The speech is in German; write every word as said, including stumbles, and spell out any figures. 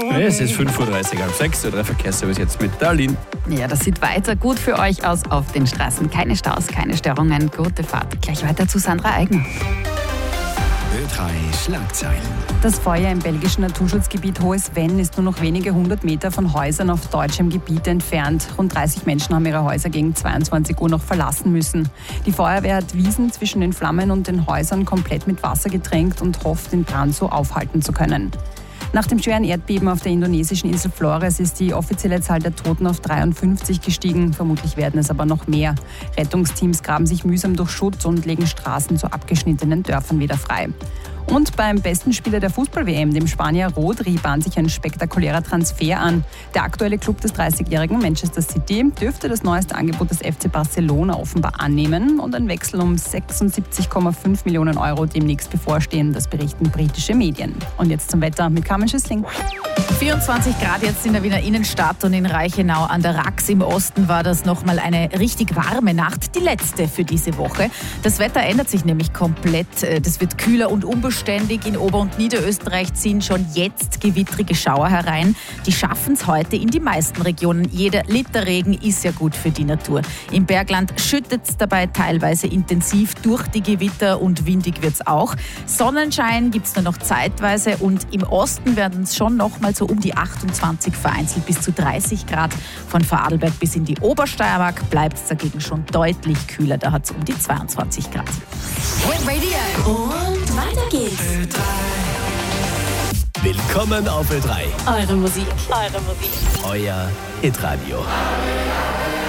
Ja, es ist fünf Uhr dreißig, halb sechs, der Verkehrsservice jetzt mit Darlene. Ja, das sieht weiter gut für euch aus auf den Straßen. Keine Staus, keine Störungen, gute Fahrt. Gleich weiter zu Sandra Eigner. Ö drei Schlagzeilen. Das Feuer im belgischen Naturschutzgebiet Hohes Venn ist nur noch wenige hundert Meter von Häusern auf deutschem Gebiet entfernt. Rund dreißig Menschen haben ihre Häuser gegen zweiundzwanzig Uhr noch verlassen müssen. Die Feuerwehr hat Wiesen zwischen den Flammen und den Häusern komplett mit Wasser getränkt und hofft, den Brand so aufhalten zu können. Nach dem schweren Erdbeben auf der indonesischen Insel Flores ist die offizielle Zahl der Toten auf dreiundfünfzig gestiegen. Vermutlich werden es aber noch mehr. Rettungsteams graben sich mühsam durch Schutt und legen Straßen zu abgeschnittenen Dörfern wieder frei. Und beim besten Spieler der Fußball-W M, dem Spanier Rodri, bahnt sich ein spektakulärer Transfer an. Der aktuelle Club des dreißigjährigen Manchester City dürfte das neueste Angebot des F C Barcelona offenbar annehmen und ein Wechsel um sechsundsiebzig Komma fünf Millionen Euro demnächst bevorstehen. Das berichten britische Medien. Und jetzt zum Wetter mit Carmen Schüssling. vierundzwanzig Grad jetzt in der Wiener Innenstadt und in Reichenau an der Rax im Osten war das nochmal eine richtig warme Nacht, die letzte für diese Woche. Das Wetter ändert sich nämlich komplett. Das wird kühler und unbeständig. In Ober- und Niederösterreich ziehen schon jetzt gewittrige Schauer herein. Die schaffen es heute in die meisten Regionen. Jeder Liter Regen ist ja gut für die Natur. Im Bergland schüttet es dabei teilweise intensiv durch die Gewitter und windig wird es auch. Sonnenschein gibt es nur noch zeitweise und im Osten werden es schon noch mal so um die achtundzwanzig, vereinzelt bis zu dreißig Grad. Von Vorarlberg bis in die Obersteiermark bleibt es dagegen schon deutlich kühler. Da hat es um die zweiundzwanzig Grad. Hit Radio. Und weiter geht's. Ö drei. Willkommen auf Ö drei. Eure Musik. Eure Musik. Euer Hitradio.